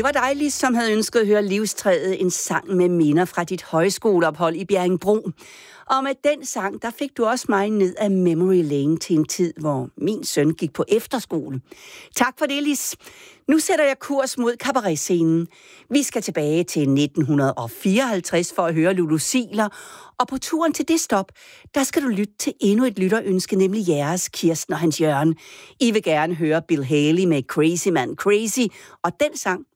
Det var dig, Lis, som havde ønsket at høre Livstræet, en sang med minder fra dit højskoleophold i Bjerringbro. Og med den sang, der fik du også mig ned af memory lane til en tid, hvor min søn gik på efterskole. Tak for det, Lis. Nu sætter jeg kurs mod kabaretscenen. Vi skal tilbage til 1954 for at høre Lulu Ziegler. Og på turen til det stop, der skal du lytte til endnu et lytterønske, nemlig jeres, Kirsten og Hans Jørgen. I vil gerne høre Bill Haley med Crazy Man Crazy, og den sang,